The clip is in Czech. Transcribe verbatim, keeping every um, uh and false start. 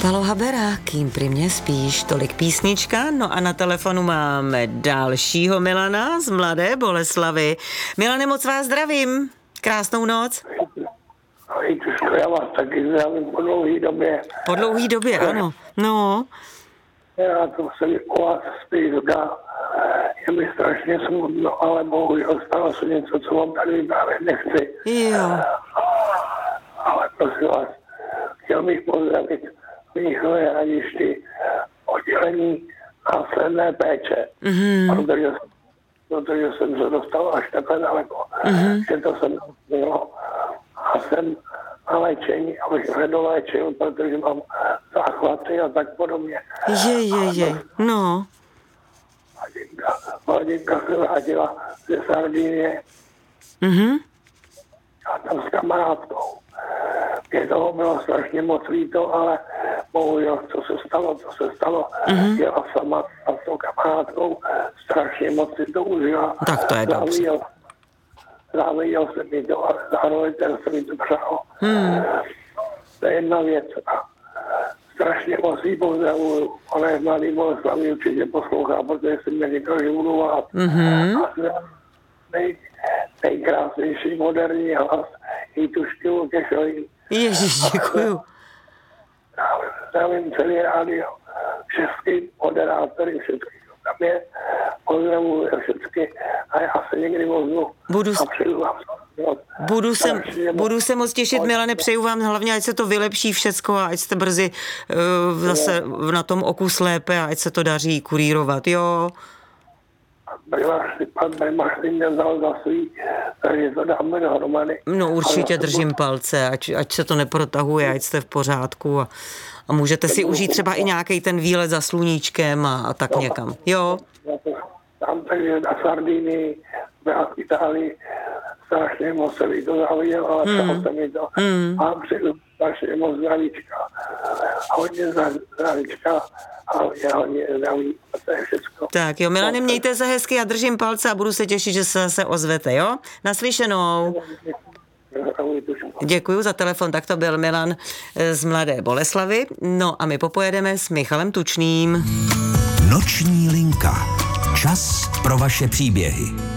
Palo Habera, kým pri mne spíš, tolik písnička. No a na telefonu máme dalšího Milana z Mladé Boleslavi. Milane, moc vás zdravím. Krásnou noc. Hejtuško, já vás taky zdravím po dlouhý době. Po dlouhý době, ano. No. Já to se mi u vás spíš dá. Je mi strašně smutno, ale bohužel stalo se něco, co vám tady vyprávět nechci. Jo. Ale prosím vás, chtěl bych pozdravit Mnichové Hradišti, oddělení následné péče, mm-hmm. protože, protože jsem se dostal až takhle daleko, mm-hmm. že to jsem bylo a jsem na léčení, abych nedoléčil, protože mám záchvaty a tak podobně. Je, je, je, no. Mladinka, mladinka se vrátila ze Sardinie Mhm. a tam s kamarádkou. Mě toho bylo strašně moc líto, ale bohužel, co se stalo, co se stalo, mm-hmm. jela sama a s tou kamarádkou strašně moc si to užila. Tak to je dobře. Záviděl se mi to, ale zároveň ten se mi to přál. Hmm. To je jedna věc. A strašně moc jí pozdravuju. Ona je v Mladé Boleslavi, určitě poslouchá, protože jsem mě říkal, že budu vás. Mm-hmm. A nej, nejkrásnější moderní hlas Hejtušky Lukešový. Ježiš, děkuju. Zdravím celý rádio, všechny moderátory, všechny, co tam je, pozdravuju všechny a já se někdy voznu budu, a přeju vám. Budu se, budu se moc těšit, Milane, přeju vám hlavně, ať se to vylepší všecko a ať jste brzy uh, zase na tom oku slépe a ať se to daří kurírovat, jo? Pan Brimaš si mě vzal za svý, takže to dáme dohromady. No určitě držím palce, ať, ať se to neprotahuje, ať jste v pořádku a, a můžete si užít třeba i nějaký ten výlet za sluníčkem a, a tak někam, jo? Tam takže na Sardinii, v Itálii, strašně moc se mi to záviděl, ale hmm. přál se mi to. Hmm. A přeju strašně moc zdravíčka. Hodně zdravíčka a hodně, hodně zdraví. A to je všechno. Tak jo, Milane, mějte se hezky a držím palce a budu se těšit, že se zase ozvete, jo? Naslyšenou. Děkuju za telefon, tak to byl Milan z Mladé Boleslavy. No a my popojedeme s Michalem Tučným. Noční linka. Čas pro vaše příběhy.